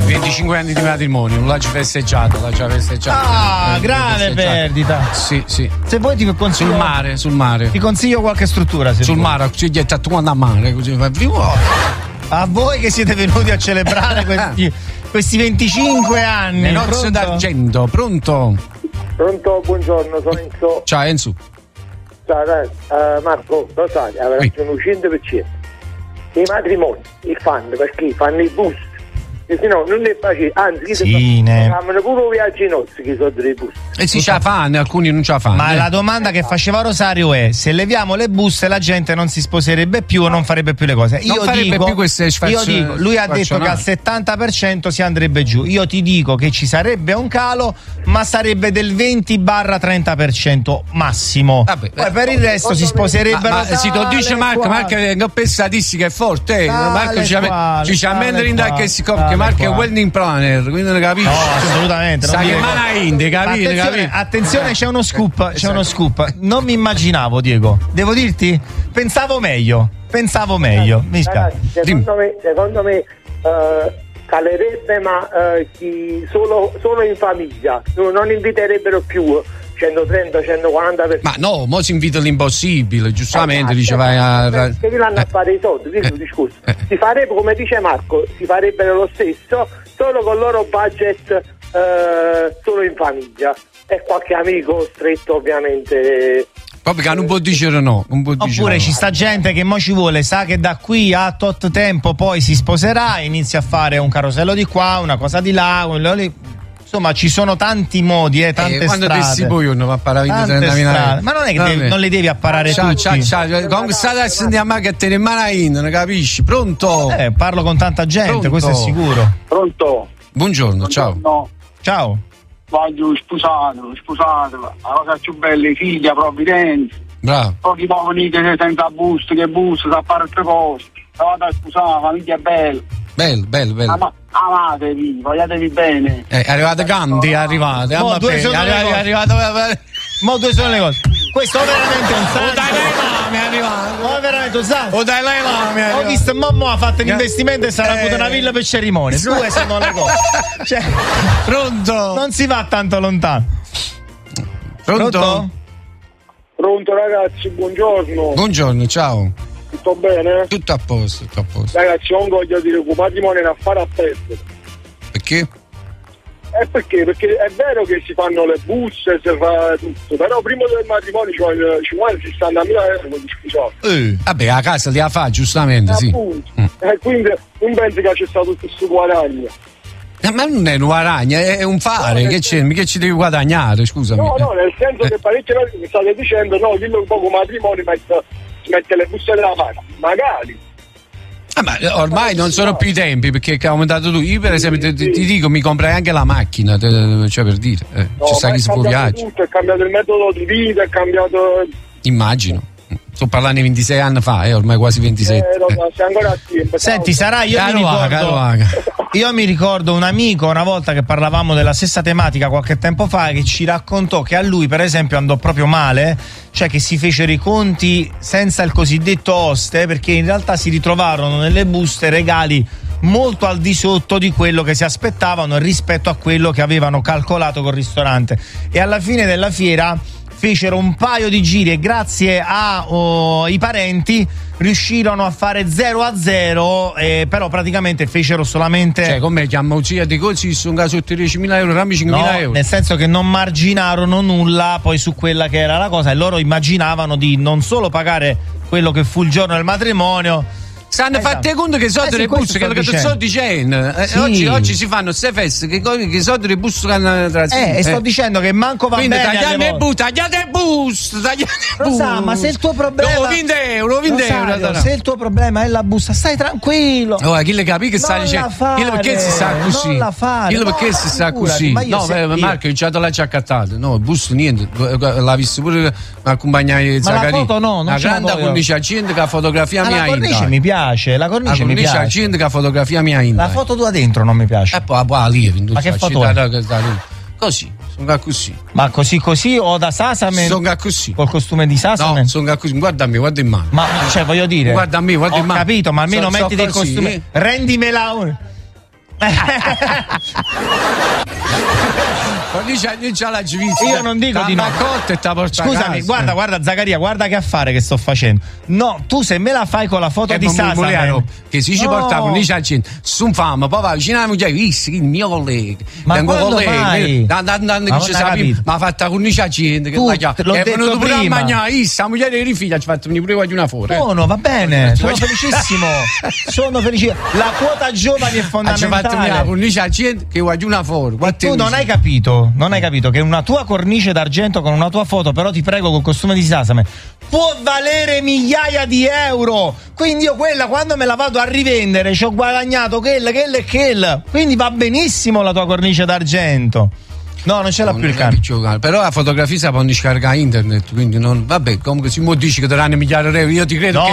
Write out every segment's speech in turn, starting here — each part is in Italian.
25 anni di matrimonio, non l'ha già festeggiato. Grave perdita. Sì. Se vuoi ti consiglio. Sul mare. Ti consiglio qualche struttura. Sul mare, ci gli a mare, così fa a voi che siete venuti a celebrare questi 25 anni. Le nozze d'argento, pronto? Pronto, buongiorno, sono Enzo. Ciao Enzo. Ciao, Marco, lo sai, avrà sono 100%. I matrimoni, i fan, perché fanno i boost. E se no non è facile, anzi, fanno pure un viaggio in nozze che sono dei boost. E si ce la fanno, alcuni non ce la fanno. Ma la domanda che faceva Rosario è: se leviamo le buste la gente non si sposerebbe più o non farebbe più le cose? Io dico, lui ha detto che al 70% si andrebbe giù. Io ti dico che ci sarebbe un calo, ma sarebbe del 20-30% massimo. Vabbè, poi per il resto si sposerebbero. Ma si lo dice Marco per statistica è forte. Marco ci ha mentre che si copre. Marco è wedding planner, quindi non capisci. No, assolutamente. Sa che mana indie, capito? Attenzione, c'è uno scoop. Non mi immaginavo, Diego. Devo dirti? Pensavo meglio. Mi spiace. Secondo me calerebbe, ma solo in famiglia. Non inviterebbero più 130, 140 persone. Ma no, mo si invita l'impossibile, giustamente diceva. Che vanno a fare i soldi, questo è il discorso. Si farebbe, come dice Marco, si farebbero lo stesso, solo con il loro budget solo in famiglia. E qualche amico stretto, ovviamente. Proprio che non può dire no. Oppure ci sta gente che mo ci vuole, sa che da qui a tot tempo poi si sposerà, inizia a fare un carosello di qua, una cosa di là, quello lì. Insomma, ci sono tanti modi, tante quando strade. Quando poi uno va a parare 30.000. Ma non è che non le devi apparare tutti. Come state a sentire a me che te ne mano non capisci? Pronto? Parlo con tanta gente, Pronto? Questo è sicuro. Pronto? Buongiorno, ciao. Ciao. Voglio sposato, la cosa più bella, figlia, provvidenza. Bravo. Pochi poveri senza busto, che busto, sa fare altre cose. Vado a sposare, la famiglia è bella. Bello. Amatevi, vogliatevi bene. È arrivato Gandhi, è arrivato. Mo due sono le cose. Questo è veramente un santo. O Dalai Lama è arrivato. O veramente un santo. O Dalai Lama è arrivato. Ho visto mamma ha fatto l'investimento e sarà avuto una villa per cerimonie. Due sono le cose. Pronto? Non si va tanto lontano. Pronto, ragazzi, buongiorno. Buongiorno, ciao. Tutto bene? Tutto a posto. Ragazzi, non voglio dire che il matrimonio è un affare a perdere. Perché? Perché è vero che si fanno le buste, si fa tutto, però prima del matrimonio ci vuole 60.000 euro per discussione. Vabbè, a casa li ha fa giustamente, sì. Quindi non pensi che c'è stato tutto questo guadagno. Ma non è un guadagno, è un fare, che ci devi guadagnare, scusami. No, nel senso che parecchie volte mi state dicendo no, dillo un po' come matrimonio, mette le buste della mano, magari. Ma ormai non sono più i tempi, perché è aumentato tu. Io per esempio ti dico, mi comprai anche la macchina, cioè per dire, ci sta chi si può viaggiare. Tutto, è cambiato il metodo di vita, è cambiato. Immagino. Sto parlando di 26 anni fa, ormai quasi 27. Sei ancora a tempo. Senti, sarà io mi ricordo un amico una volta che parlavamo della stessa tematica qualche tempo fa, che ci raccontò che a lui per esempio andò proprio male, cioè che si fecero i conti senza il cosiddetto oste, perché in realtà si ritrovarono nelle buste regali molto al di sotto di quello che si aspettavano rispetto a quello che avevano calcolato col ristorante, e alla fine della fiera fecero un paio di giri e grazie ai parenti riuscirono a fare 0-0, però praticamente fecero solamente. Cioè, come chiama zia di così, sono sotto 10.000 euro, rammi 5.000 euro. Nel senso che non marginarono nulla poi su quella che era la cosa, e loro immaginavano di non solo pagare quello che fu il giorno del matrimonio. Stanno fatte conto che sono delle buste, che ti sto dicendo. Oggi si fanno queste feste che sono delle buste che hanno e sto dicendo che manco va quindi bene. Tagliate buste. Ma se il tuo problema. No, 20 euro. Se il tuo problema è la busta, stai tranquillo. Chi le capì che sta dicendo? Perché si sta così? Non la fare. Perché si sta così? No, Marco, già te l'ha accattato. No, busto niente. L'ha visto pure mi accompagnai Zaccaria. Ma la foto no, non la grande cornice al centro che la fotografia mia. La cornice mi piace. La cornice mi piace. Al centro che la fotografia mia in. La foto tua dentro non mi piace. E poi lì. Ma che foto è? Così, sono così. Ma così o da Sasamen? Sono così. Col costume di Sasamen? No, sono così. Guarda a me, guarda in mano. Ma cioè voglio dire. Guarda a me, guarda in mano. Ho capito, ma almeno metti del costume. Rendimela. Io non dico di no. Scusami, guarda Zaccaria, guarda che affare che sto facendo. No, tu se me la fai con la foto di Sasame, che si ci porta con i accenti, su fama, poi va vicino alla moglie, il mio collega. Ma quando mai? Ma ha fatta con i accenti, che l'ho detto prima. La moglie dei figli ci ha fatto pure una foto. No, va bene, sono felicissimo. Sono felicissimo. La quota giovani è fondamentale. Cornice accenti che vuoi una foto. Tu non hai capito che una tua cornice d'argento con una tua foto, però ti prego col costume di Sasame, può valere migliaia di euro. Quindi io quella, quando me la vado a rivendere, ci ho guadagnato quella. Quindi va benissimo la tua cornice d'argento. No, non ce l'ha più il cane. Però la fotografia si può scaricare a internet, quindi non. Vabbè, comunque si dici che daranno migliaia di euro. Io ti credo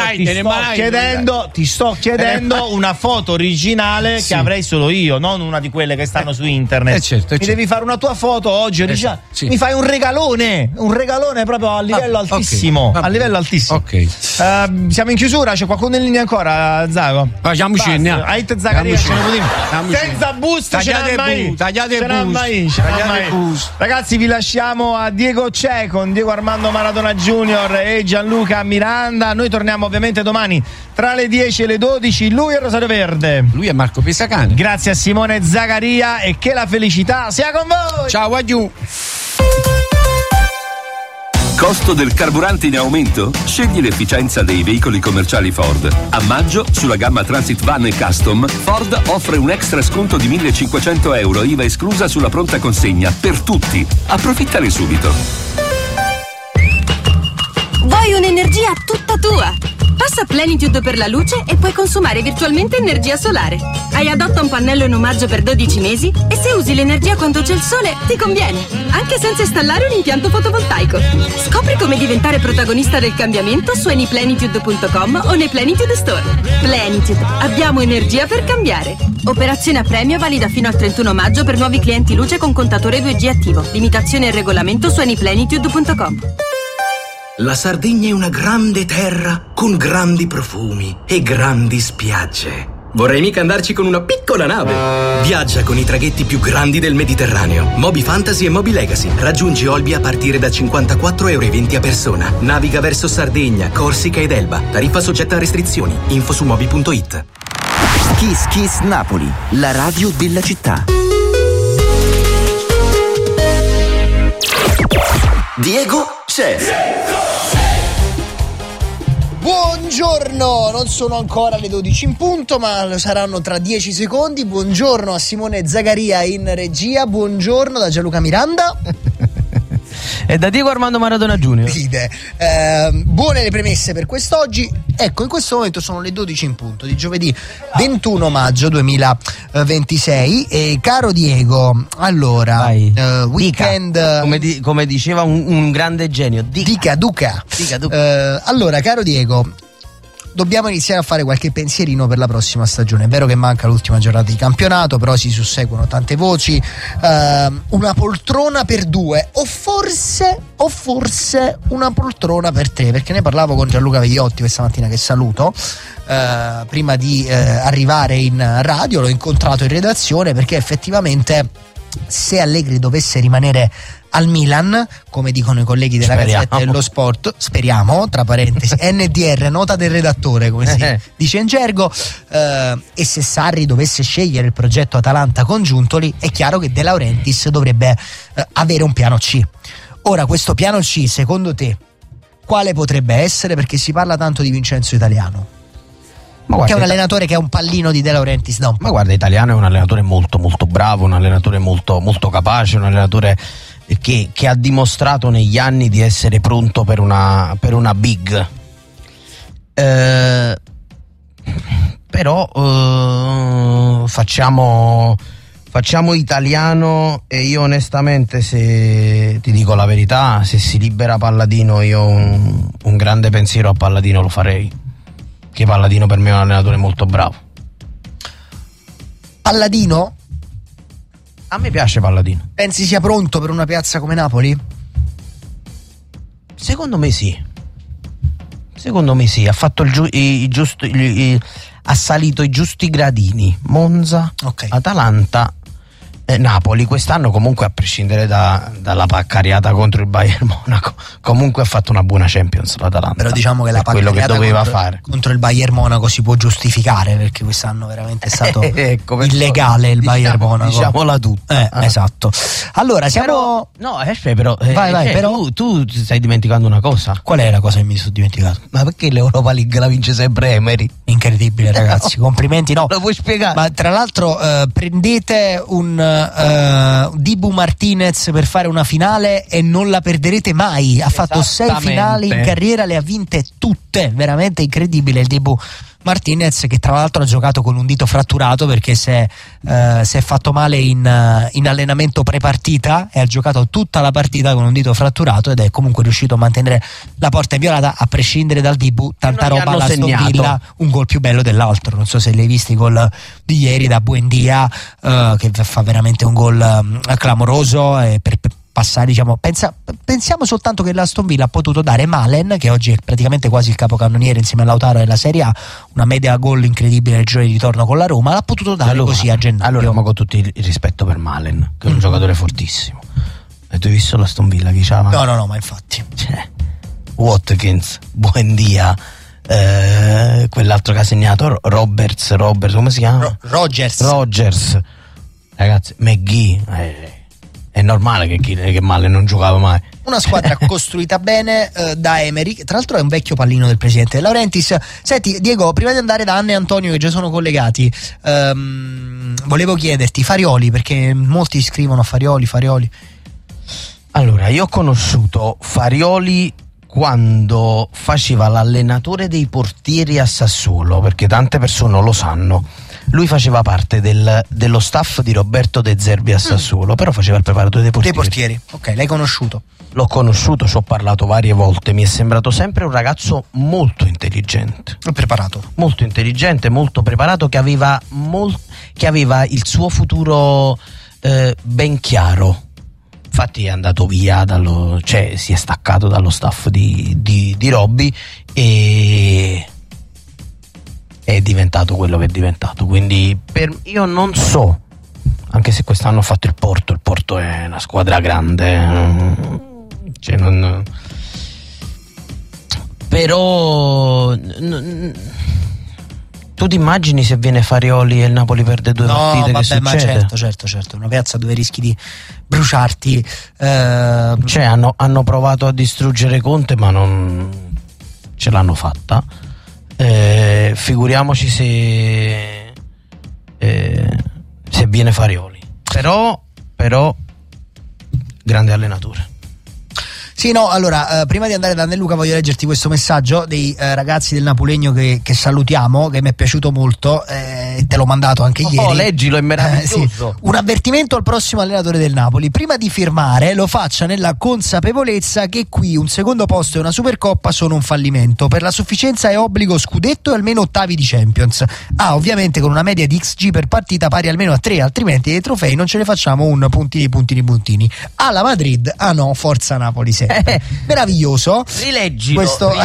ti sto chiedendo una foto originale che avrei solo io, non una di quelle che stanno su internet. Certo. Devi fare una tua foto oggi originale. Sì. Mi fai un regalone proprio a livello altissimo. Okay. A livello altissimo. Ok. Siamo in chiusura, c'è qualcuno in linea ancora, Zago? Facciamoci. Ait Zaccaria, senza busto, tagliate Ragazzi, vi lasciamo a Diego C'è con Diego Armando Maradona Junior e Gianluca Miranda. Noi torniamo ovviamente domani tra le 10 e le 12. Lui è Rosario Verde, lui è Marco Pesacani. Grazie a Simone Zaccaria e che la felicità sia con voi. Ciao, adieu. Costo del carburante in aumento? Scegli l'efficienza dei veicoli commerciali Ford. A maggio, sulla gamma Transit Van e Custom, Ford offre un extra sconto di 1.500 euro, IVA esclusa sulla pronta consegna, per tutti. Approfittane subito. Vuoi un'energia tutta tua? Passa Plenitude per la luce e puoi consumare virtualmente energia solare. Hai adotta un pannello in omaggio per 12 mesi e se usi l'energia quando c'è il sole ti conviene, anche senza installare un impianto fotovoltaico. Scopri come diventare protagonista del cambiamento su anyplenitude.com o nei Plenitude Store. Plenitude, abbiamo energia per cambiare. Operazione a premio valida fino al 31 maggio per nuovi clienti luce con contatore 2G attivo. Limitazione e regolamento su anyplenitude.com. La Sardegna è una grande terra con grandi profumi e grandi spiagge. Vorrei mica andarci con una piccola nave. Viaggia con i traghetti più grandi del Mediterraneo. Moby Fantasy e Moby Legacy. Raggiungi Olbia a partire da 54,20 € a persona. Naviga verso Sardegna, Corsica ed Elba. Tariffa soggetta a restrizioni. Info su moby.it. Kiss Kiss Napoli, la radio della città. Diego C'è. Buongiorno, non sono ancora le 12 in punto, ma lo saranno tra 10 secondi. Buongiorno a Simone Zaccaria in regia, buongiorno da Gianluca Miranda. E da Diego Armando Maradona Junior. Buone le premesse per quest'oggi. Ecco, in questo momento sono le 12 in punto di giovedì 21 maggio 2026. E caro Diego, allora, weekend. Come diceva un grande genio, Dica. Allora, caro Diego, dobbiamo iniziare a fare qualche pensierino per la prossima stagione. È vero che manca l'ultima giornata di campionato, però si susseguono tante voci. Una poltrona per due, o forse una poltrona per tre, perché ne parlavo con Gianluca Vegliotti questa mattina, che saluto, prima di arrivare in radio. L'ho incontrato in redazione perché effettivamente, se Allegri dovesse rimanere al Milan, come dicono i colleghi della Gazzetta dello Sport, speriamo, tra parentesi, NDR, nota del redattore, come si dice in gergo, e se Sarri dovesse scegliere il progetto Atalanta con Giuntoli, è chiaro che De Laurentiis dovrebbe avere un piano C. Ora, questo piano C, secondo te, quale potrebbe essere? Perché si parla tanto di Vincenzo Italiano, che è un allenatore che è un pallino di De Laurentiis da un po'. Ma guarda, Italiano è un allenatore molto molto bravo, un allenatore molto molto capace, un allenatore che ha dimostrato negli anni di essere pronto per una big. Però facciamo Italiano, e io onestamente, se ti dico la verità, se si libera Palladino, io un grande pensiero a Palladino lo farei. Che Palladino per me è un allenatore molto bravo. Palladino? A me piace Palladino. Pensi sia pronto per una piazza come Napoli? Secondo me sì. Ha fatto ha salito i giusti gradini. Monza, Atalanta, Napoli. Quest'anno comunque, a prescindere dalla paccariata contro il Bayern Monaco, comunque ha fatto una buona Champions l'Atalanta. Però diciamo che la quello che doveva fare contro il Bayern Monaco si può giustificare, perché quest'anno veramente è stato illegale il Bayern Monaco. Diciamola tutta. Esatto. Allora siamo però tu stai dimenticando una cosa. Qual è la cosa che mi sono dimenticato? Ma perché l'Europa League la vince sempre Emery? Incredibile, ragazzi. Complimenti. No, lo puoi spiegare? Ma tra l'altro prendete un Dibu Martinez per fare una finale e non la perderete mai. Ha fatto 6 finali in carriera, le ha vinte tutte. Veramente incredibile il Dibu Martinez, che tra l'altro ha giocato con un dito fratturato perché si è fatto male in allenamento prepartita e ha giocato tutta la partita con un dito fratturato, ed è comunque riuscito a mantenere la porta inviolata a prescindere dal Dibu. Tanta roba alla Aston Villa, un gol più bello dell'altro. Non so se l'hai visto i gol di ieri da Buendia, che fa veramente un gol clamoroso, e per passare, diciamo, pensiamo soltanto che l'Aston Villa ha potuto dare Malen, che oggi è praticamente quasi il capocannoniere insieme a Lautaro della Serie A, una media gol incredibile nel giro di ritorno con la Roma, l'ha potuto dare così a gennaio. Allora, ma con tutto il rispetto per Malen, che è un giocatore fortissimo, e tu hai visto l'Aston Villa chi c'ha? No, ma infatti Watkins, Buendia, quell'altro che ha segnato Roberts, come si chiama? Rogers, ragazzi, McGee, è normale che Malen non giocava mai. Una squadra costruita bene da Emery, che tra l'altro è un vecchio pallino del presidente De Laurentiis. Senti Diego, prima di andare da Anna e Antonio che già sono collegati, volevo chiederti Farioli, perché molti scrivono Farioli. Allora, io ho conosciuto Farioli quando faceva l'allenatore dei portieri a Sassuolo, perché tante persone non lo sanno. Lui faceva parte dello staff di Roberto De Zerbi a Sassuolo, però faceva il preparatore dei portieri. Ok, l'hai conosciuto? L'ho conosciuto, ci ho parlato varie volte. Mi è sembrato sempre un ragazzo molto intelligente, molto intelligente, molto preparato, che aveva il suo futuro ben chiaro. Infatti è andato via si è staccato dallo staff di Robby e è diventato quello che è diventato. Quindi io non so, anche se quest'anno ho fatto il Porto è una squadra grande, però tu ti immagini se viene Farioli e il Napoli perde 2 partite? Che succede? Ma certo, una piazza dove rischi di bruciarti. Hanno provato a distruggere Conte, ma non ce l'hanno fatta. Figuriamoci se viene Farioli. Però grande allenatore. Sì, no, allora, prima di andare da Anne Luca voglio leggerti questo messaggio dei ragazzi del Napolegno che salutiamo, che mi è piaciuto molto, te l'ho mandato anche ieri. Leggilo, è meraviglioso. Sì. Un avvertimento al prossimo allenatore del Napoli: prima di firmare lo faccia nella consapevolezza che qui un secondo posto e una Supercoppa sono un fallimento. Per la sufficienza è obbligo scudetto e almeno ottavi di Champions. Ovviamente con una media di XG per partita pari almeno a 3, altrimenti dei trofei non ce ne facciamo un puntini. Alla Madrid, no, forza Napoli sempre. Meraviglioso. Rileggilo.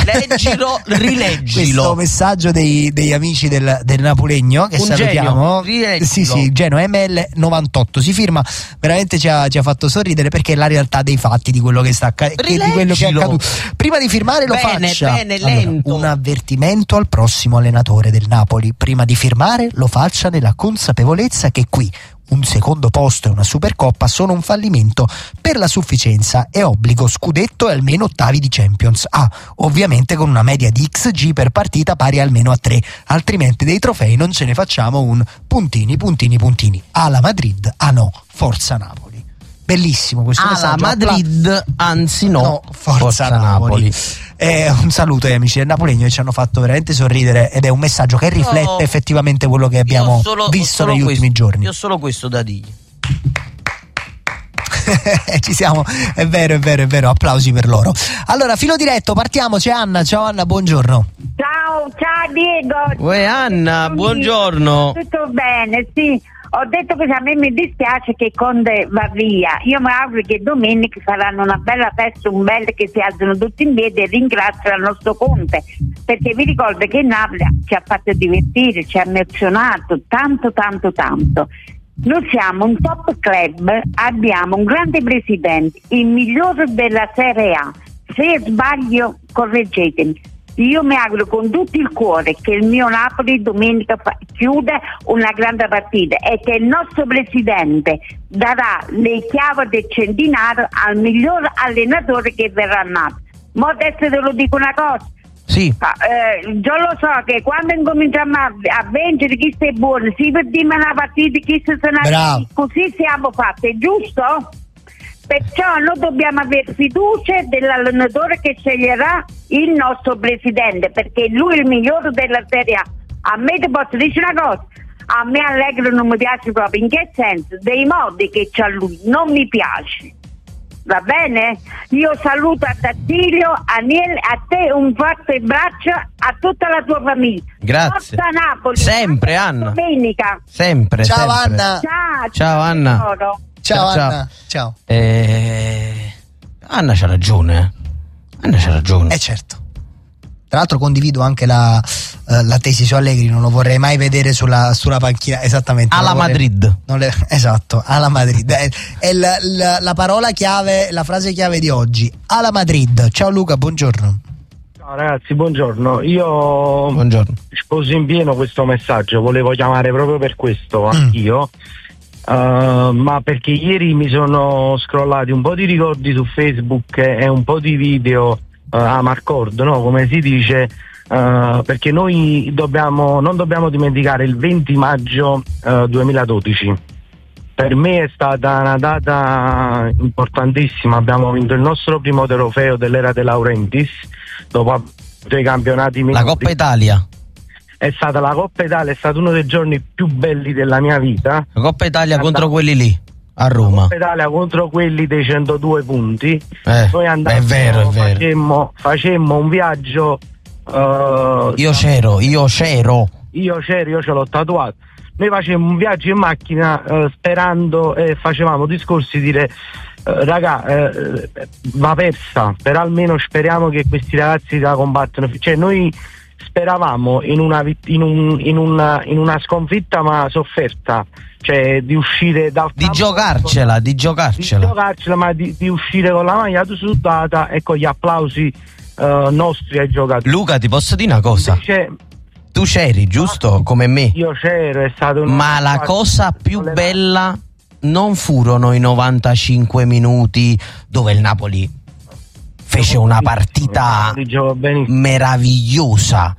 Questo messaggio dei amici del Napolegno, che un salutiamo. Genio. Sì, Genoa ML98. Si firma, veramente ci ha fatto sorridere, perché è la realtà dei fatti di quello che di quello che è accaduto. Prima di firmare lo faccia. Lento. Un avvertimento al prossimo allenatore del Napoli: prima di firmare lo faccia nella consapevolezza che qui un secondo posto e una Supercoppa sono un fallimento. Per la sufficienza è obbligo scudetto e almeno ottavi di Champions. Ovviamente con una media di XG per partita pari almeno a 3, altrimenti dei trofei non ce ne facciamo un puntini. Alla Madrid, no, forza Napoli. Bellissimo questo messaggio. Madrid, anzi no, forza Napoli. Un saluto agli amici del Napolegno che ci hanno fatto veramente sorridere, ed è un messaggio che riflette effettivamente quello che abbiamo visto negli ultimi giorni. Io ho solo questo da dirgli. Ci siamo, è vero, applausi per loro. Allora, filo diretto, partiamo, c'è Anna. Ciao Anna, buongiorno. Ciao Diego. Uè Anna, buongiorno. Tutto bene, sì. Ho detto che a me mi dispiace che Conte va via. Io mi auguro che domenica faranno una bella festa, che si alzano tutti in piedi e ringraziano il nostro Conte, perché vi ricordo che Napoli ci ha fatto divertire, ci ha emozionato tanto. Noi siamo un top club, abbiamo un grande presidente, il migliore della Serie A. Se sbaglio correggetemi. Io mi auguro con tutto il cuore che il mio Napoli domenica chiuda una grande partita e che il nostro presidente darà le chiavi del centenario al miglior allenatore che verrà a Napoli. Ma adesso te lo dico una cosa. Sì. Io lo so che quando incominciamo a vincere chi sta buono, si perdiamo una partita, chi si sono così siamo fatti, giusto? Perciò noi dobbiamo avere fiducia dell'allenatore che sceglierà il nostro presidente, perché lui è il migliore della Serie A. A me ti posso dire una cosa, a me Allegri non mi piace proprio, in che senso? Dei modi che c'ha lui, non mi piace. Va bene? Io saluto a Tattilio, a Niel, a te un forte braccio, a tutta la tua famiglia. Grazie. Forza Napoli. Sempre Anna. Domenica. Sempre. Ciao sempre. Anna. Ciao Anna. Ciao Anna. Ciao. Anna c'ha ragione. Certo. Tra l'altro condivido anche la tesi su Allegri, non lo vorrei mai vedere sulla panchina, esattamente. Alla Madrid. Esatto, alla Madrid. È la parola chiave, la frase chiave di oggi. Alla Madrid. Ciao Luca, buongiorno. Ciao ragazzi, buongiorno. Io sposo in pieno questo messaggio, volevo chiamare proprio per questo, anch'io. Ma perché ieri mi sono scrollati un po' di ricordi su Facebook e un po' di video a Marcord, no? Come si dice, perché noi non dobbiamo dimenticare il 20 maggio 2012. Per me è stata una data importantissima, abbiamo vinto il nostro primo trofeo dell'era De Laurentiis dopo i campionati minori. La Coppa Italia. È stata la Coppa Italia, è stato uno dei giorni più belli della mia vita. La Coppa Italia contro quelli lì a Roma. La Coppa Italia contro quelli dei 102 punti. Noi andammo, è vero. Facemmo un viaggio. Io c'ero. Io ce l'ho tatuato. Noi facemmo un viaggio in macchina sperando e facevamo discorsi dire va persa, però almeno speriamo che questi ragazzi la combattano. Cioè noi speravamo in una sconfitta ma sofferta, cioè di uscire dal campo, di giocarcela, ma di uscire con la maglia sudata e con gli applausi nostri ai giocatori. Luca, ti posso dire una cosa? Invece, tu c'eri, giusto? Come me. Io c'ero, è stato ma la cosa più bella non furono i 95 minuti dove il Napoli fece una partita meravigliosa,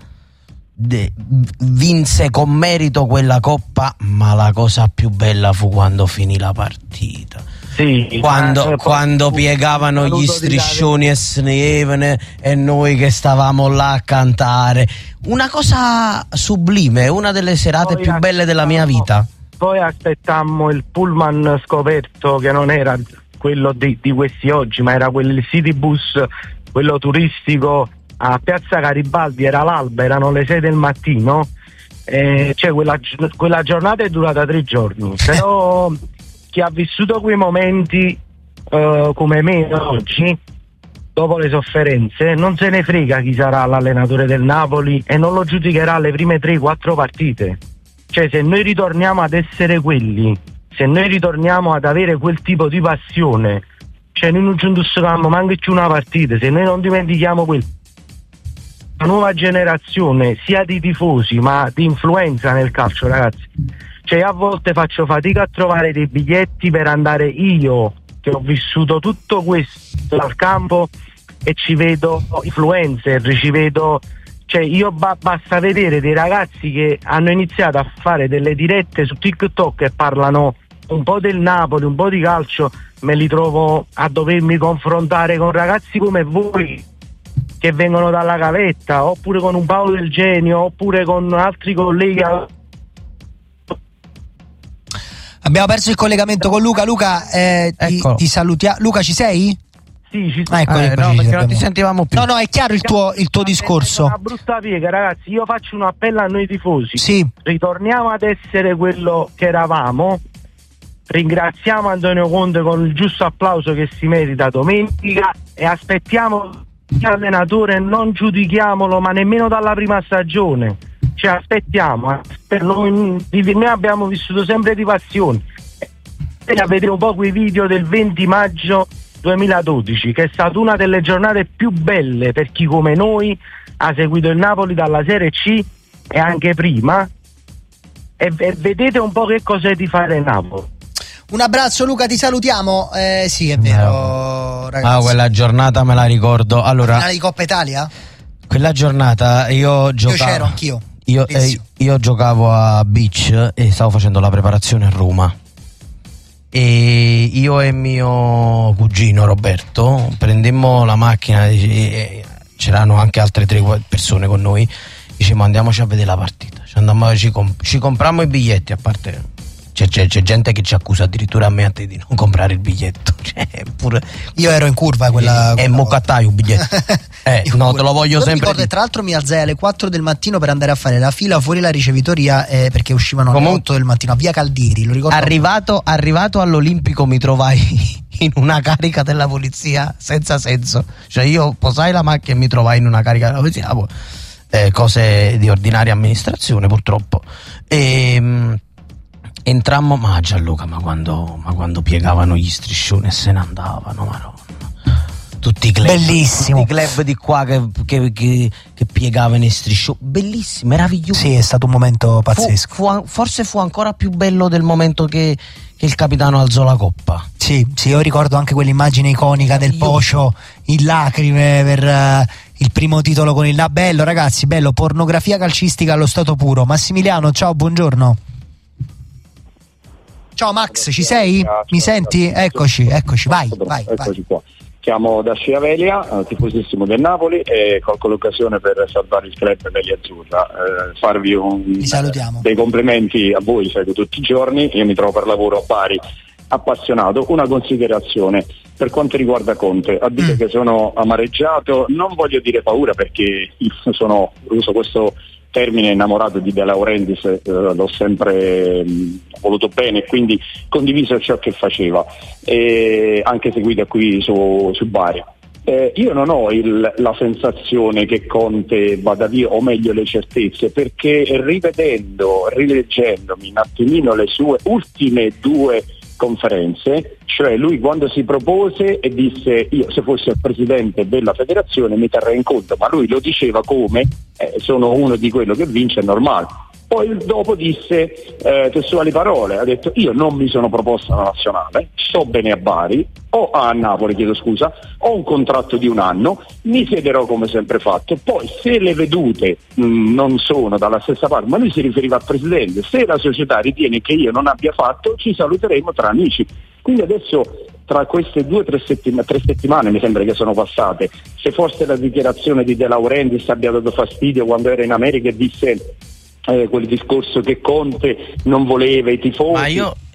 vinse con merito quella coppa, ma la cosa più bella fu quando finì la partita. Sì, quando piegavano gli striscioni e se ne venivano e noi che stavamo là a cantare, una cosa sublime, una delle serate più belle della mia vita. Poi aspettammo il pullman scoperto, che non era quello di questi oggi, ma era quel City Bus, quello turistico a Piazza Garibaldi, era l'alba, erano le 6 del mattino, cioè quella giornata è durata 3 giorni, però chi ha vissuto quei momenti come me oggi, dopo le sofferenze, non se ne frega chi sarà l'allenatore del Napoli e non lo giudicherà alle prime 3-4 partite. Cioè, se noi ritorniamo ad essere quelli, se noi ritorniamo ad avere quel tipo di passione, cioè noi non ci industriamo manco più una partita, se noi non dimentichiamo la nuova generazione sia di tifosi ma di influenza nel calcio, ragazzi, cioè a volte faccio fatica a trovare dei biglietti per andare, io che ho vissuto tutto questo al campo e ci vedo influencer, ci vedo, cioè io basta vedere dei ragazzi che hanno iniziato a fare delle dirette su TikTok e parlano un po' del Napoli, un po' di calcio, me li trovo a dovermi confrontare con ragazzi come voi che vengono dalla gavetta, oppure con un Paolo Del Genio, oppure con altri colleghi. Abbiamo perso il collegamento con Luca. Luca, ti salutiamo. Luca, ci sei? Sì, ci sono. No, perché non ti sentivamo più. No, è chiaro il tuo discorso. È una brutta piega, ragazzi. Io faccio un appello a noi tifosi. Sì. Ritorniamo ad essere quello che eravamo. Ringraziamo Antonio Conte con il giusto applauso che si merita domenica e aspettiamo allenatore non giudichiamolo, ma nemmeno dalla prima stagione. Cioè aspettiamo, noi abbiamo vissuto sempre di passione. A vedere un po' quei video del 20 maggio 2012, che è stata una delle giornate più belle per chi come noi ha seguito il Napoli dalla Serie C e anche prima, e vedete un po' che cos'è di fare Napoli. Un abbraccio Luca, ti salutiamo. Sì, è vero, ragazzi. Quella giornata me la ricordo. Allora, la finale di Coppa Italia? Quella giornata io giocavo. Io c'ero anch'io. Io giocavo a Beach e stavo facendo la preparazione a Roma. E io e mio cugino Roberto prendemmo la macchina, c'erano anche altre 3 persone con noi, dicevamo andiamoci a vedere la partita, ci comprammo i biglietti, a parte c'è gente che ci accusa addirittura a me a te di non comprare il biglietto, pure io ero in curva quella moccattai un biglietto no, te lo voglio sempre ricordo, tra l'altro mi alzai alle 4 del mattino per andare a fare la fila fuori la ricevitoria, perché uscivano alle 8 del mattino a via Caldieri, lo ricordo. Arrivato all'Olimpico mi trovai in una carica della polizia senza senso, cioè io posai la macchina e mi trovai in una carica della polizia, cose di ordinaria amministrazione purtroppo. Entrammo, ma Gianluca, ma quando piegavano gli striscioni e se ne andavano, madonna. Tutti i club, bellissimo, tutti i club di qua che piegavano i striscioni, bellissimo, meraviglioso. Sì, è stato un momento pazzesco. Forse fu ancora più bello del momento che il capitano alzò la coppa. Sì, io ricordo anche quell'immagine iconica del Pocio in lacrime per il primo titolo con il Labello. Ragazzi, bello, pornografia calcistica allo stato puro. Massimiliano, ciao, buongiorno. Ciao Max, ci sei? Mi senti? Eccoci, vai. Qua. Chiamo da Sciavelia, tifosissimo del Napoli, e colgo l'occasione per salvare il club nell'azzurra, farvi dei complimenti a voi, seguo tutti i giorni, io mi trovo per lavoro a Bari, appassionato. Una considerazione per quanto riguarda Conte, a dire che sono amareggiato, non voglio dire paura, perché uso questo termine, innamorato di De Laurentiis, l'ho sempre voluto bene, quindi condiviso ciò che faceva, anche seguito qui su Bari. Io non ho la sensazione che Conte vada via, o meglio le certezze, perché rileggendomi un attimino le sue ultime 2 conferenze, cioè lui quando si propose e disse io se fossi il presidente della federazione mi terrei in conto, ma lui lo diceva come sono uno di quello che vince, è normale. Poi dopo disse testuali parole, ha detto io non mi sono proposto alla nazionale, sto bene a Bari, o a Napoli, chiedo scusa, ho un contratto di 1 anno, mi siederò come sempre fatto, poi se le vedute non sono dalla stessa parte, ma lui si riferiva al presidente, se la società ritiene che io non abbia fatto, ci saluteremo tra amici. Quindi adesso, tra queste 3 settimane mi sembra che sono passate, se forse la dichiarazione di De Laurentiis abbia dato fastidio quando era in America e disse quel discorso che Conte non voleva i tifosi. Ma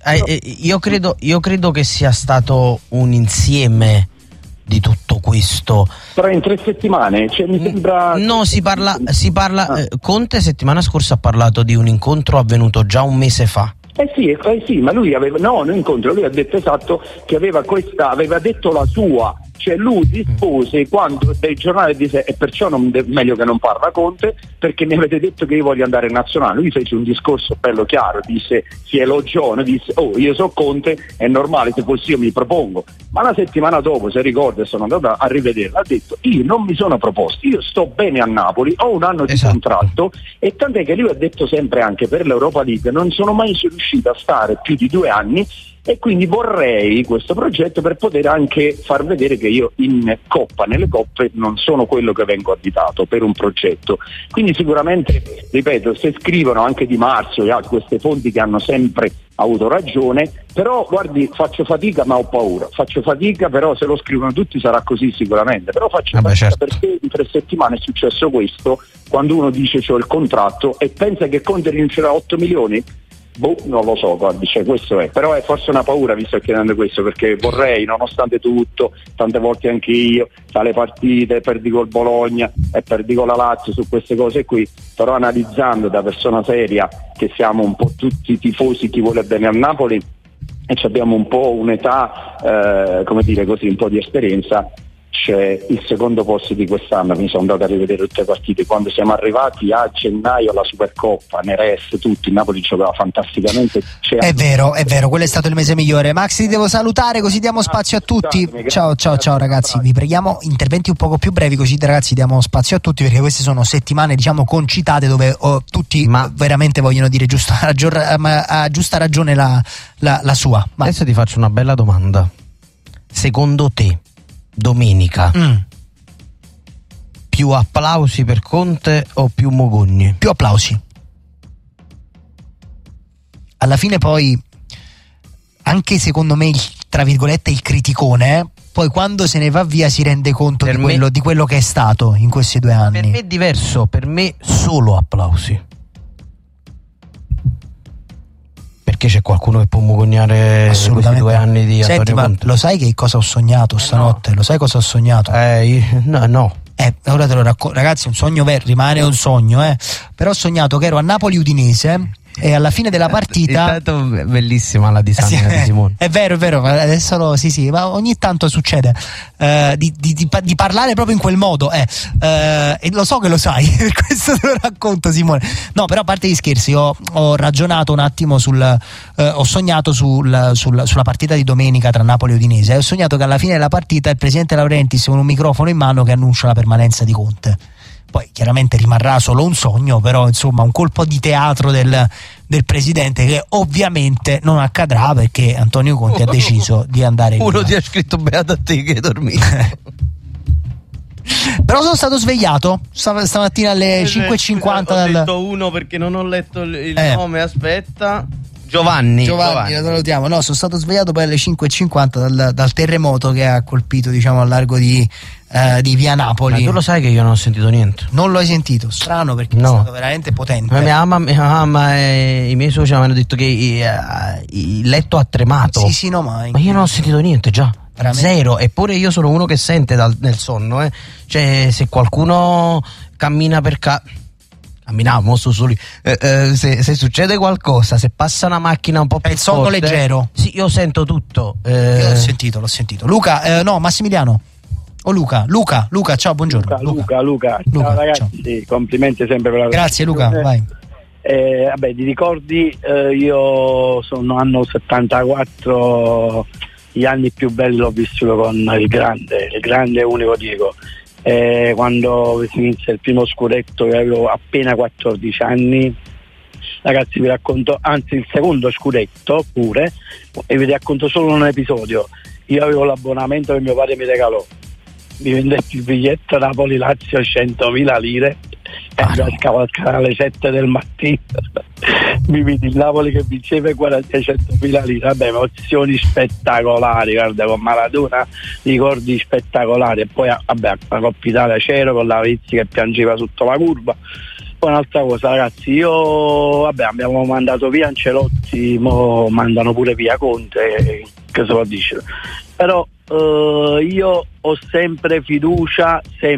io credo che sia stato un insieme di tutto questo. Però in 3 settimane, mi sembra. No, si parla. Conte settimana scorsa ha parlato di un incontro avvenuto già 1 mese fa. Sì, ma lui lui ha detto esatto che aveva detto la sua, cioè lui rispose quando dei giornali disse e perciò meglio che non parla Conte, perché mi avete detto che io voglio andare in nazionale. Lui fece un discorso bello chiaro, disse, si elogiò, disse io so Conte, è normale, se fossi io mi propongo, ma la settimana dopo, se ricordo, sono andato a rivederla, ha detto io non mi sono proposto, io sto bene a Napoli, ho 1 anno di contratto, e tant'è che lui ha detto sempre anche per l'Europa League non sono mai riuscito a stare più di 2 anni, e quindi vorrei questo progetto per poter anche far vedere che io nelle coppe non sono quello che vengo additato per un progetto. Quindi sicuramente, ripeto, se scrivono anche Di Marzio e queste fonti che hanno sempre avuto ragione, però guardi, faccio fatica ma ho paura, però se lo scrivono tutti sarà così sicuramente, però faccio fatica perché in 3 settimane è successo questo, quando uno dice c'ho il contratto e pensa che Conte rinuncerà a 8 milioni. Non lo so, guardi, questo è, però è forse una paura, vi sto chiedendo questo, perché vorrei, nonostante tutto, tante volte anche io, tra le partite perdi col Bologna e perdi con la Lazio su queste cose qui, però analizzando da persona seria, che siamo un po' tutti tifosi, chi vuole bene a Napoli, e abbiamo un po' un'età, come dire così, un po' di esperienza, c'è il secondo posto di quest'anno. Mi sono andato a rivedere tutte le partite. Quando siamo arrivati a gennaio alla Supercoppa, Neres, tutti, il Napoli giocava fantasticamente. È vero, quello è stato il mese migliore. Max, ti devo salutare così diamo spazio a tutti. Ciao ragazzi, vi preghiamo interventi un poco più brevi, così ragazzi diamo spazio a tutti, perché queste sono settimane diciamo concitate dove tutti veramente vogliono dire a giusta ragione la sua. Adesso ti faccio una bella domanda. Secondo te domenica più applausi per Conte o più mogogni? Più applausi. Alla fine poi anche secondo me tra virgolette il criticone poi quando se ne va via si rende conto di quello che è stato in questi 2 anni. Per me è diverso, per me solo applausi, perché c'è qualcuno che può mogognare questi 2 anni di Antonio Conte. Lo sai che cosa ho sognato stanotte? No. Lo sai cosa ho sognato? No. Ora te lo racconto, ragazzi, un sogno vero, rimane un sogno, però ho sognato che ero a Napoli Udinese e alla fine della partita bellissima la disamina di Simone. È vero, adesso sì, ma ogni tanto succede di parlare proprio in quel modo e lo so che lo sai, per questo te lo racconto, Simone. No, però a parte gli scherzi, ho ragionato un attimo ho sognato sulla partita di domenica tra Napoli e Udinese, e ho sognato che alla fine della partita il presidente Laurentiis con un microfono in mano che annuncia la permanenza di Conte. Poi chiaramente rimarrà solo un sogno, però insomma un colpo di teatro del presidente che ovviamente non accadrà, perché Antonio Conte ha deciso di andare via. Uno ti ha scritto beato a te che hai dormito. Però sono stato svegliato stamattina alle 5:50. Ho detto uno perché non ho letto il nome, aspetta. Giovanni, lo salutiamo. No, sono stato svegliato poi alle 5:50 dal terremoto che ha colpito diciamo al largo di via Napoli. Ma tu lo sai che io non ho sentito niente? Non lo hai sentito? Strano, perché è stato veramente potente. Mia mamma e i miei soci mi hanno detto che il letto ha tremato. Sì, no, ma io non ho sentito niente già. Veramente? Zero. Eppure io sono uno che sente nel sonno, Cioè, se qualcuno cammina per camminavo soli. Se succede qualcosa, se passa una macchina un po' più forte, sonno leggero. Sì, io sento tutto. Io l'ho sentito. Luca, no, Massimiliano. O Luca, ciao, buongiorno. Luca. Ciao ragazzi, ciao. Complimenti sempre per la Grazie Luca, vai. Di ricordi, io sono anno 74, gli anni più belli l'ho vissuto con il grande unico Diego. Quando si inizia il primo scudetto, che avevo appena 14 anni, ragazzi, vi racconto, anzi il secondo scudetto pure, e vi racconto solo un episodio. Io avevo l'abbonamento che mio padre mi regalò, mi vendetti il biglietto Napoli-Lazio 100.000 lire e andavo a scavalcare alle 7 del mattino. Mi vidi il Napoli che vinceva e 100.000 lire. Vabbè, emozioni spettacolari, guarda, con Maradona ricordi spettacolari. E poi vabbè, la Coppa Italia c'ero con la Vizzi che piangeva sotto la curva. Poi un'altra cosa, ragazzi, abbiamo mandato via Ancelotti, mo mandano pure via Conte, che se lo dice. Però io ho sempre fiducia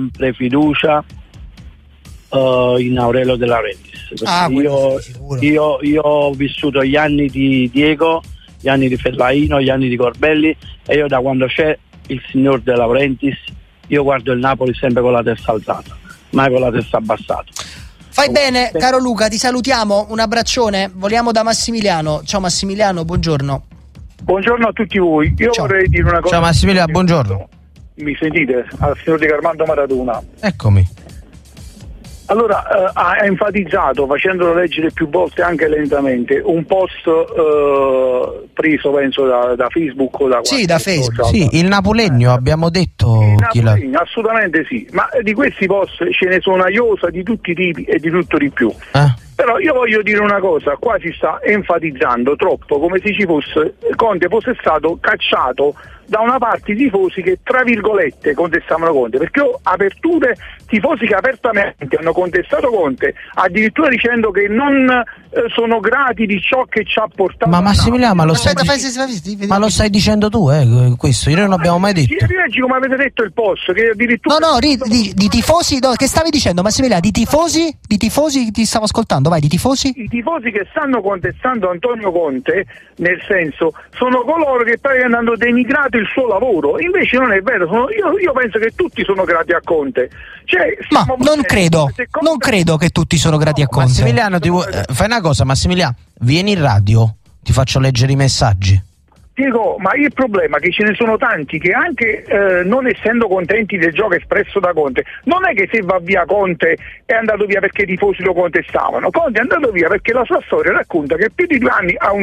in Aurelio De Laurentiis. Io ho vissuto gli anni di Diego, gli anni di Fellaino, gli anni di Corbelli, e io da quando c'è il signor De Laurentiis io guardo il Napoli sempre con la testa alzata, mai con la testa abbassata. Fai bene, caro Luca, ti salutiamo, un abbraccione, voliamo da Massimiliano. Ciao Massimiliano, buongiorno. Buongiorno a tutti voi. Io vorrei dire una cosa. Ciao Massimiliano, buongiorno. Mi sentite? Al signor Di Armando Maradona. Eccomi. Allora, ha enfatizzato, facendolo leggere più volte anche lentamente, un post preso penso da Facebook o da da Facebook. Sì, il Napolegno, abbiamo detto. Assolutamente sì, ma di questi post ce ne sono a iosa di tutti i tipi e di tutto di più. Però io voglio dire una cosa, qua si sta enfatizzando troppo, come se Conte fosse stato cacciato da una parte i tifosi che tra virgolette contestavano Conte, perché ho aperture tifosi che apertamente hanno contestato Conte, addirittura dicendo che non sono grati di ciò che ci ha portato. Ma Massimiliano, ma lo stai dicendo tu, questo io non abbiamo mai detto. Rileggi come avete detto il posso, che addirittura... No, di tifosi, no, che stavi dicendo Massimiliano, di tifosi ti stavo ascoltando, vai, di tifosi? I tifosi che stanno contestando Antonio Conte, nel senso, sono coloro che poi hanno denigrato il suo lavoro, invece non è vero, io penso che tutti sono grati a Conte. Ma non credo che tutti sono grati a Conte. Massimiliano, fai una cosa, Massimiliano, vieni in radio, ti faccio leggere i messaggi. Diego, ma il problema è che ce ne sono tanti che anche non essendo contenti del gioco espresso da Conte, non è che se va via Conte è andato via perché i tifosi lo contestavano. Conte è andato via perché la sua storia racconta che più di 2 anni a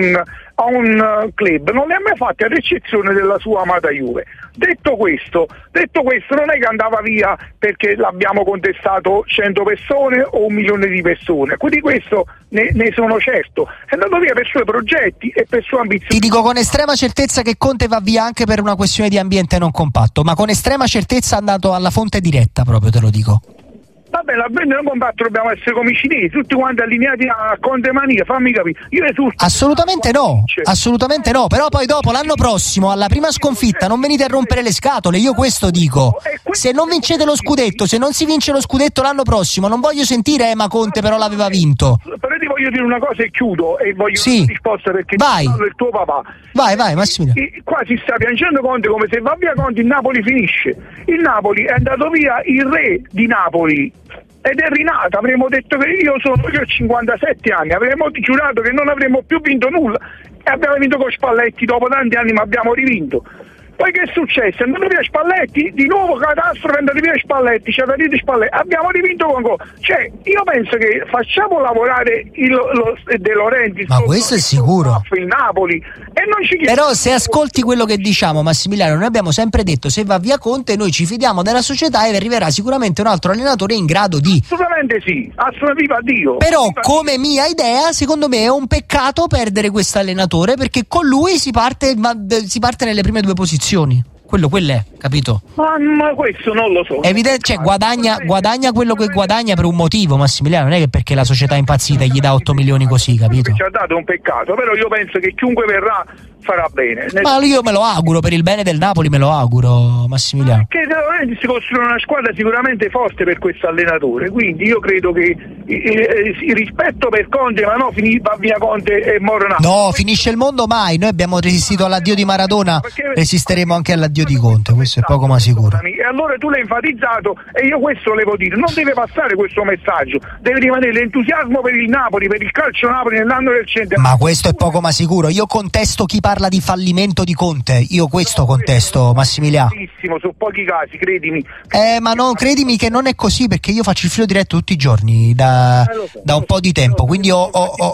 un club non le ha mai fatte, ad eccezione della sua amata Juve. Detto questo, non è che andava via perché l'abbiamo contestato 100 persone o 1 milione di persone, quindi questo ne sono certo. È andato via per i suoi progetti e per sue ambizioni. Ti dico con estrema certezza che Conte va via anche per una questione di ambiente non compatto, ma con estrema certezza è andato alla fonte diretta, proprio te lo dico. Vabbè, la bene non compatto, dobbiamo essere come i cinesi, tutti quanti allineati a Conte Mania, fammi capire. Io esulto. Assolutamente no, però poi dopo l'anno prossimo, alla prima sconfitta, non venite a rompere le scatole, io questo dico. Se non vincete lo scudetto, se non si vince lo scudetto l'anno prossimo, non voglio sentire ma Conte però l'aveva vinto. Però ti voglio dire una cosa e chiudo, e voglio una risposta perché vai. Il tuo papà. Vai, Massimiliano. Qua si sta piangendo Conte come se va via Conte il Napoli finisce. Il Napoli è andato via il re di Napoli ed è rinato. Avremmo detto che io ho 57 anni, avremmo giurato che non avremmo più vinto nulla e abbiamo vinto con Spalletti dopo tanti anni, ma abbiamo rivinto. Poi che è successo? È andato via Spalletti, di nuovo catastrofe, è andato via Spalletti, c'è andato via Spalletti, abbiamo rivinto con gol. Cioè, io penso che facciamo lavorare De Laurentiis, ma questo è sicuro, il Napoli, e non ci chiediamo. Però se ascolti quello che diciamo, Massimiliano, noi abbiamo sempre detto se va via Conte noi ci fidiamo della società e arriverà sicuramente un altro allenatore in grado di... Assolutamente sì, viva Dio. Però come mia idea, secondo me è un peccato perdere questo allenatore, perché con lui si parte nelle prime 2 posizioni. Quello è, capito? Ma questo non lo so. È evidente, cioè guadagna quello che guadagna per un motivo, Massimiliano, non è che perché la società è impazzita gli dà 8 milioni così, capito? Ci ha dato un peccato, però io penso che chiunque verrà farà bene. Ma io me lo auguro, per il bene del Napoli me lo auguro, Massimiliano. Che si costruisce una squadra sicuramente forte per questo allenatore, quindi io credo che il rispetto per Conte, ma no, va via Conte e moro Napoli. No, finisce il mondo mai, noi abbiamo resistito all'addio di Maradona, resisteremo anche all'addio di Conte, questo è poco ma sicuro. E allora tu l'hai enfatizzato e io questo volevo dire, non deve passare questo messaggio, deve rimanere l'entusiasmo per il Napoli, per il calcio Napoli nell'anno del centenario. Ma questo è poco ma sicuro, io contesto chi parla di fallimento di Conte, io questo contesto, Massimiliano. Su pochi casi, credimi. Ma no, credimi che non è così, perché io faccio il filo diretto tutti i giorni da un po' di tempo, quindi ho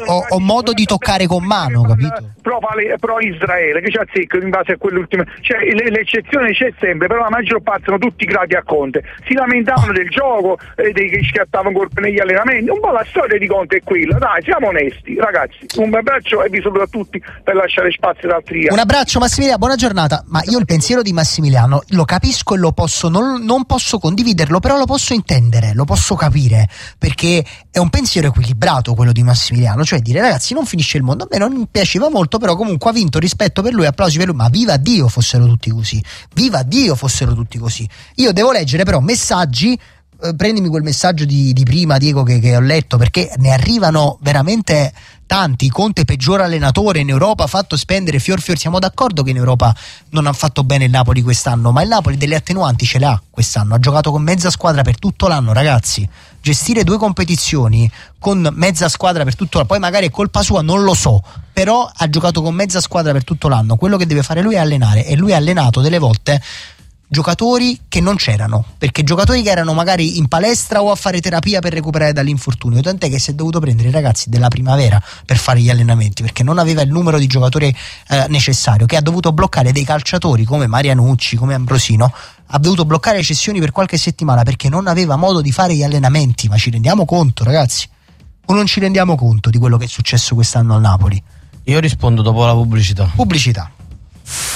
modo di toccare con mano, capito? Pro Israele, che ci azzecca in base a quell'ultimo, cioè l'eccezione c'è sempre, però la maggior parte sono tutti grati a Conte. Si lamentavano del gioco, che scattavano colpe negli allenamenti, un po' la storia di Conte è quella, dai, siamo onesti, ragazzi. Un abbraccio e vi saluto a tutti per lasciare spazio ad altri. Un abbraccio Massimiliano, buona giornata. Ma io il pensiero di Massimiliano lo capisco e lo posso non posso condividerlo, però lo posso intendere, lo posso capire, perché è un pensiero equilibrato quello di Massimiliano, cioè dire ragazzi non finisce il mondo, a me non mi piaceva molto, però comunque ha vinto, rispetto per lui, applausi per lui, ma viva Dio fossero tutti così, viva Dio fossero tutti così. Io devo leggere però messaggi, prendimi quel messaggio di prima, Diego, che ho letto, perché ne arrivano veramente tanti. Conte peggior allenatore in Europa, ha fatto spendere fior. Siamo d'accordo che in Europa non ha fatto bene il Napoli quest'anno, ma il Napoli delle attenuanti ce le ha quest'anno, ha giocato con mezza squadra per tutto l'anno, ragazzi. Gestire 2 competizioni con mezza squadra per tutto l'anno, poi magari è colpa sua, non lo so, però ha giocato con mezza squadra per tutto l'anno. Quello che deve fare lui è allenare, e lui ha allenato delle volte giocatori che non c'erano, perché giocatori che erano magari in palestra o a fare terapia per recuperare dall'infortunio, tant'è che si è dovuto prendere i ragazzi della primavera per fare gli allenamenti, perché non aveva il numero di giocatori necessario, che ha dovuto bloccare dei calciatori come Marianucci, come Ambrosino, ha dovuto bloccare le cessioni per qualche settimana perché non aveva modo di fare gli allenamenti. Ma ci rendiamo conto, ragazzi? O non ci rendiamo conto di quello che è successo quest'anno al Napoli? Io rispondo dopo la pubblicità.